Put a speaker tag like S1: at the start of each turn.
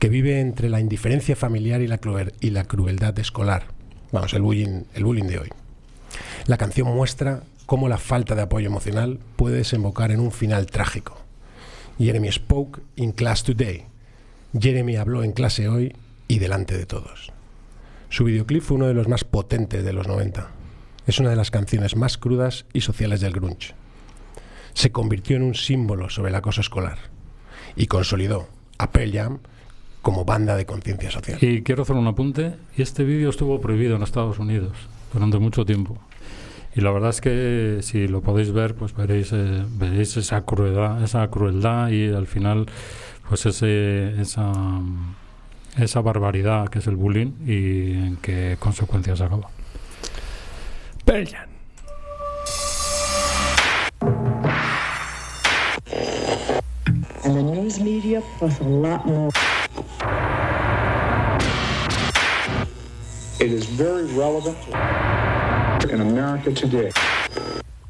S1: que vive entre la indiferencia familiar y la crueldad escolar. Vamos, el bullying de hoy. La canción muestra cómo la falta de apoyo emocional puede desembocar en un final trágico. Jeremy spoke in class today. Jeremy habló en clase hoy y delante de todos. Su videoclip fue uno de los más potentes de los 90. Es una de las canciones más crudas y sociales del grunge. Se convirtió en un símbolo sobre el acoso escolar y consolidó a Pearl Jam como banda de conciencia social.
S2: Y quiero hacer un apunte. Este vídeo estuvo prohibido en Estados Unidos durante mucho tiempo. Y la verdad es que si lo podéis ver, pues veréis esa crueldad y al final pues esa barbaridad que es el bullying y en qué consecuencias acaba.
S3: Pearl Jam.
S4: And the news media plus a lot more.
S5: It is very relevant in America today.